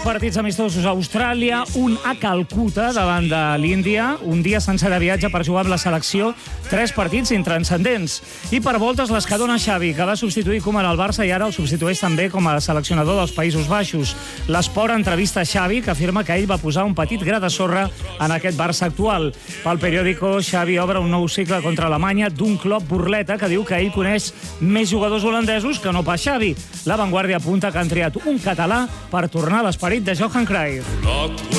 partits amistosos a Austràlia, un a Calcuta davant de l'Índia, un dia sencer de viatge per jugar amb la selecció, 3 partits intranscendents. I per voltes les que dona Xavi, que va substituir Koeman al Barça i ara el substitueix també com a seleccionador dels Països Baixos. L'Esport entrevista Xavi, que afirma que ell va posar un petit gra de sorra en aquest Barça actual. Pel periòdico, Xavi obre un nou cicle contra Alemanya d'un club burleta que diu que ell coneix més jugadors holandesos que no pas Xavi. La Vanguardia apunta que han triat un català per tornar a l'esperit de Johan Cruyff.